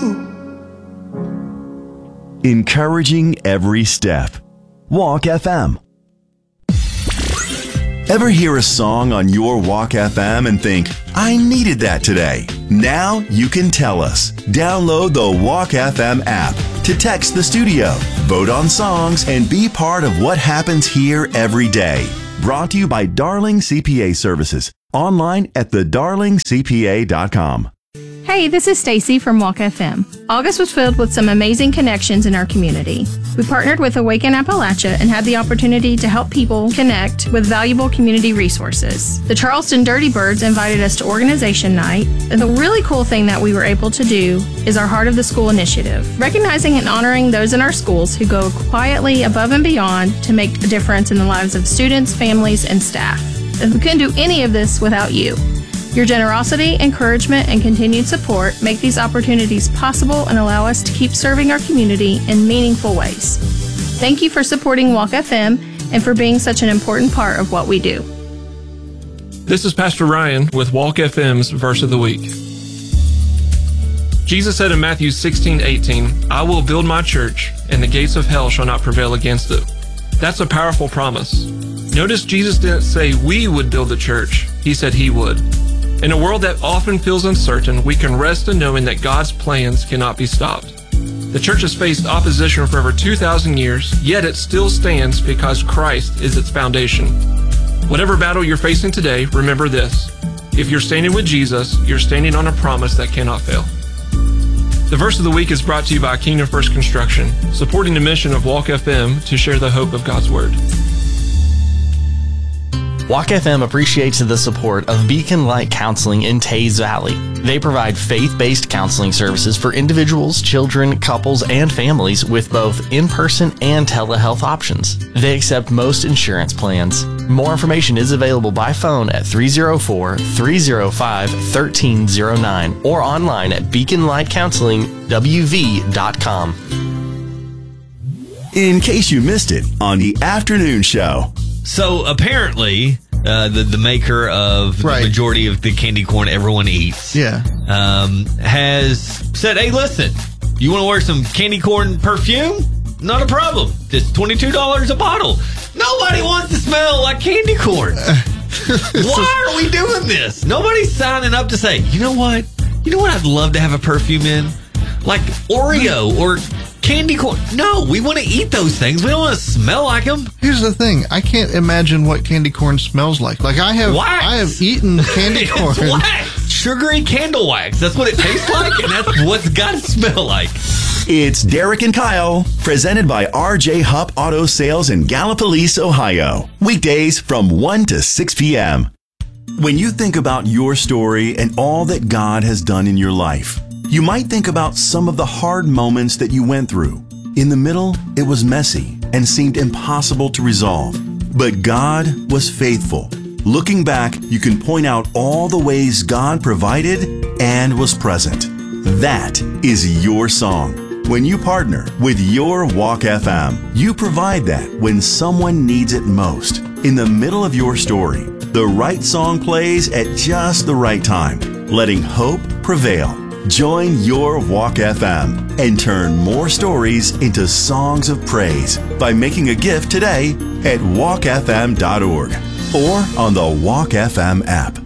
Encouraging every step. Walk FM. Ever hear a song on your Walk FM and think, I needed that today? Now you can tell us. Download the Walk FM app to text the studio, vote on songs, and be part of what happens here every day. Brought to you by Darling CPA Services. Online at thedarlingcpa.com. Hey, this is Stacy from Walk FM. August was filled with some amazing connections in our community. We partnered with Awaken Appalachia and had the opportunity to help people connect with valuable community resources. The Charleston Dirty Birds invited us to organization night, and the really cool thing that we were able to do is our Heart of the School initiative, recognizing and honoring those in our schools who go quietly above and beyond to make a difference in the lives of students, families, and staff. And we couldn't do any of this without you. Your generosity, encouragement, and continued support make these opportunities possible and allow us to keep serving our community in meaningful ways. Thank you for supporting Walk FM and for being such an important part of what we do. This is Pastor Ryan with Walk FM's Verse of the Week. Jesus said in Matthew 16:18, I will build my church, and the gates of hell shall not prevail against it. That's a powerful promise. Notice Jesus didn't say we would build the church. He said he would. In a world that often feels uncertain, we can rest in knowing that God's plans cannot be stopped. The church has faced opposition for over 2,000 years, yet it still stands because Christ is its foundation. Whatever battle you're facing today, remember this. If you're standing with Jesus, you're standing on a promise that cannot fail. The verse of the week is brought to you by Kingdom First Construction, supporting the mission of Walk FM to share the hope of God's Word. Walk FM appreciates the support of Beacon Light Counseling in Taze Valley. They provide faith-based counseling services for individuals, children, couples, and families with both in-person and telehealth options. They accept most insurance plans. More information is available by phone at 304-305-1309 or online at beaconlightcounselingwv.com. In case you missed it on the afternoon show. So apparently, the maker of the majority of the candy corn everyone eats, has said, "Hey, listen, you want to wear some candy corn perfume? Not a problem. It's $22 a bottle. Nobody wants to smell like candy corn. Why are we doing this? Nobody's signing up to say, you know what? I'd love to have a perfume in, like Oreo or." Candy corn. No, we want to eat those things. We don't want to smell like them. Here's the thing. I can't imagine what candy corn smells like. Like I have eaten candy corn. It's wax. Sugary candle wax. That's what it tastes like, and that's what's got to smell like. It's Derek and Kyle, presented by RJ Hupp Auto Sales in Gallipolis, Ohio. Weekdays from 1 to 6 p.m. When you think about your story and all that God has done in your life, you might think about some of the hard moments that you went through. In the middle, it was messy and seemed impossible to resolve. But God was faithful. Looking back, you can point out all the ways God provided and was present. That is your song. When you partner with your Walk FM, you provide that when someone needs it most. In the middle of your story, the right song plays at just the right time, letting hope prevail. Join your Walk FM and turn more stories into songs of praise by making a gift today at walkfm.org or on the Walk FM app.